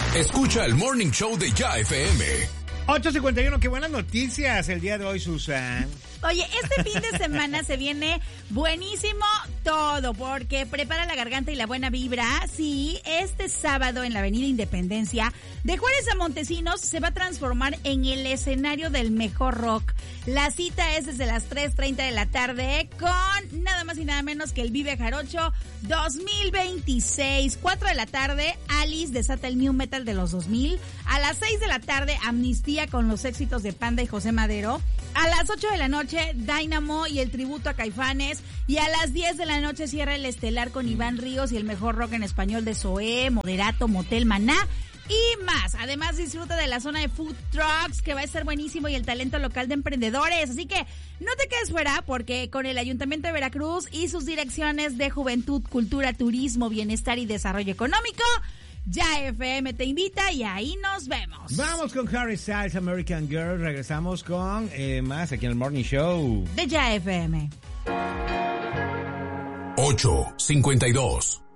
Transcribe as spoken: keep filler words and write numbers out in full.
Escucha el Morning Show de Ya F M. ocho cincuenta y uno, qué buenas noticias el día de hoy, Susan. Oye, este fin de semana se viene buenísimo todo, porque prepara la garganta y la buena vibra. Sí, este sábado en la Avenida Independencia, de Juárez a Montesinos, se va a transformar en el escenario del mejor rock. La cita es desde las tres treinta de la tarde con nada más y nada menos que el Vive Jarocho dos mil veintiséis. cuatro de la tarde, Alice desata el New Metal de los dos mil. A las seis de la tarde, Amnistía con los éxitos de Panda y José Madero. A las ocho de la noche, Dynamo y el tributo a Caifanes. Y a las diez de la noche cierra el estelar con Iván Ríos y el mejor rock en español de Zoé, Moderato, Motel Maná y más. Además, disfruta de la zona de food trucks, que va a estar buenísimo, y el talento local de emprendedores. Así que no te quedes fuera, porque con el Ayuntamiento de Veracruz y sus direcciones de Juventud, Cultura, Turismo, Bienestar y Desarrollo Económico, Ya F M te invita y ahí nos vemos. Vamos con Harry Styles, American Girl. Regresamos con eh, más aquí en el Morning Show de Ya F M. ocho cincuenta y dos.